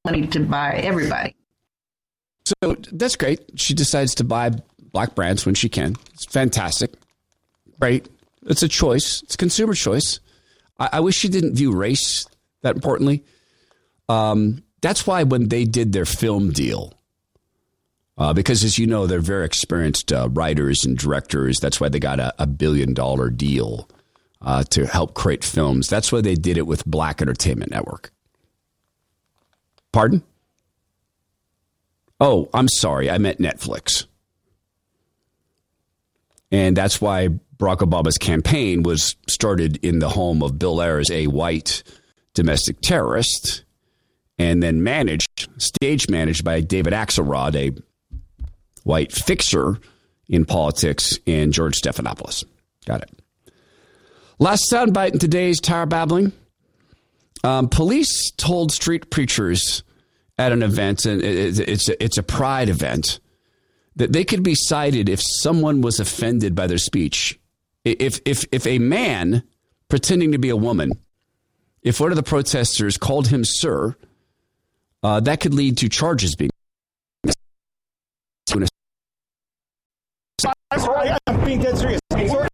money to buy everybody. So that's great. She decides to buy black brands when she can. It's fantastic. Right. It's a choice. It's a consumer choice. I wish she didn't view race that importantly. That's why when they did their film deal, because as you know, they're very experienced writers and directors. That's why they got a $1 billion deal to help create films. That's why they did it with Black Entertainment Network. Pardon? Oh, I'm sorry. I meant Netflix. And that's why Barack Obama's campaign was started in the home of Bill Ayers, a white domestic terrorist, and then stage managed by David Axelrod, a white fixer in politics in George Stephanopoulos. Got it. Last soundbite in today's Tower Babbling. Police told street preachers at an event, and it's a pride event, that they could be cited if someone was offended by their speech. If a man pretending to be a woman, if one of the protesters called him sir, that could lead to charges being. I'm being dead serious.